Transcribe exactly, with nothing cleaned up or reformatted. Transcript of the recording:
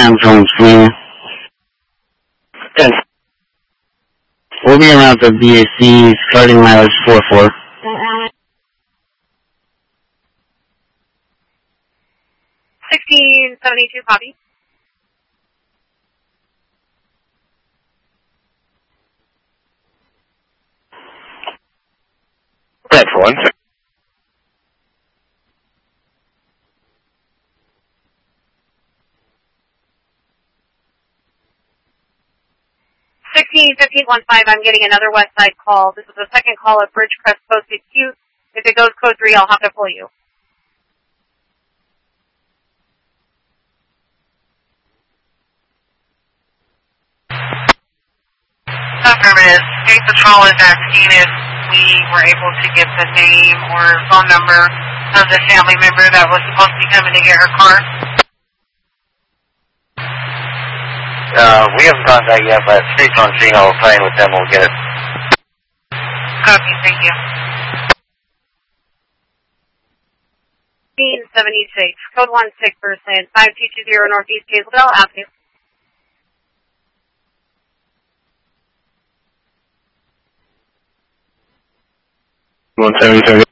time zones for you. Yes. We'll be around the B A C starting mileage four four. sixteen seventy-two, copy. Red for one, sir. sixteen fifteen one five, I'm getting another west side call. This is the second call at Bridgecrest posted Q. If it goes code three, I'll have to pull you. Affirmative. State Patrol is asking if we were able to get the name or phone number of the family member that was supposed to be coming to get her car. Uh, we haven't gotten that yet, but State's on scene. I'll sign with them. We'll get it. Copy. Thank you. sixteen seventy-six, code one six percent, five two two zero Northeast Hazeldale Avenue. one seven seven.